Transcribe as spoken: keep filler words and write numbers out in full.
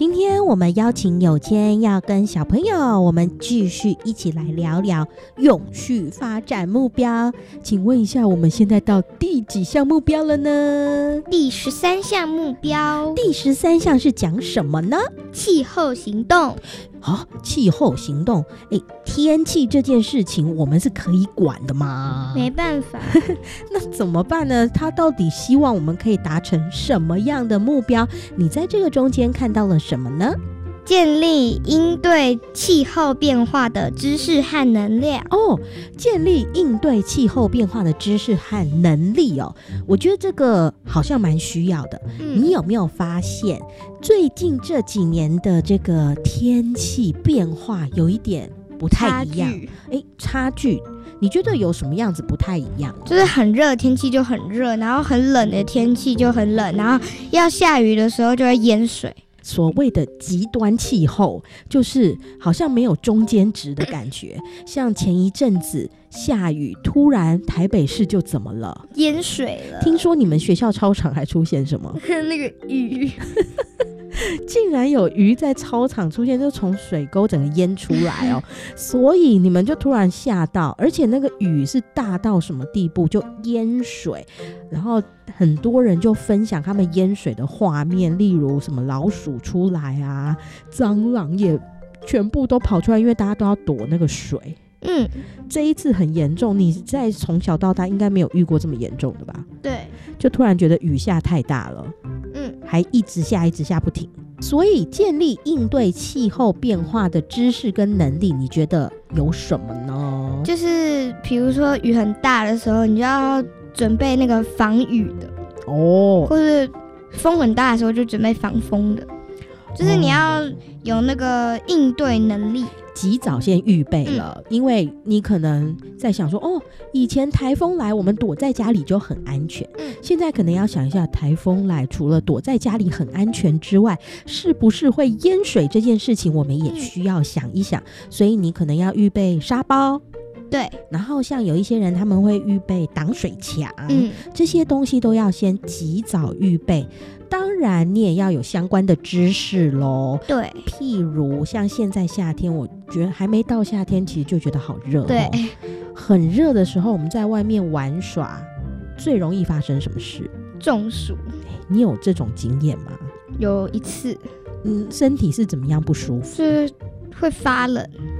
今天我们邀请有谦要跟小朋友我们继续一起来聊聊永续发展目标。请问一下，我们现在到第几项目标了呢？ 第十三项目标。 第十三项是讲什么呢？ 气候行动。 哦，气候行动，哎，天气这件事情我们是可以管的吗？ 没办法。 那怎么办呢？他到底希望我们可以达成什么样的目标？你在这个中间看到了什么呢？ 建立应对气候变化的知识和能力。 哦，建立应对气候变化的知识和能力哦，我觉得这个好像蛮需要的。嗯、你有没有发现最近这几年的这个天气变化有一点不太一样？哎，差距。你觉得有什么样子不太一样？ 就是很热的天气就很热，然后很冷的天气就很冷，然后要下雨的时候就会淹水。 所谓的极端气候，就是好像没有中间值的感觉。像前一阵子下雨，突然台北市就怎么了？ 淹水了。 听说你们学校操场还出现什么？ 那个鱼。 竟然有鱼在操场出现，就从水沟整个淹出来哦，所以你们就突然吓到，而且那个雨是大到什么地步，就淹水，然后很多人就分享他们淹水的画面，例如什么老鼠出来啊，蟑螂也全部都跑出来，因为大家都要躲那个水。嗯，这一次很严重，你在从小到大应该没有遇过这么严重的吧？ 对， 就突然觉得雨下太大了，嗯，还一直下一直下不停，所以建立应对气候变化的知识跟能力，你觉得有什么呢？ 就是比如说雨很大的时候，你就要准备那个防雨的哦，或是风很大的时候就准备防风的，就是你要有那个应对能力。 及早先预备了、嗯、因为你可能在想说哦，以前台风来我们躲在家里就很安全、嗯、现在可能要想一下台风来除了躲在家里很安全之外，是不是会淹水这件事情我们也需要想一想、嗯、所以你可能要预备沙包， 对， 然后像有一些人他们会预备挡水墙、嗯、这些东西都要先及早预备。当然你也要有相关的知识咯，对，譬如像现在夏天，我觉得还没到夏天其实就觉得好热、哦、 对， 很热的时候我们在外面玩耍最容易发生什么事？ 中暑。 你有这种经验吗？ 有一次。 嗯，身体是怎么样不舒服？ 是会发冷，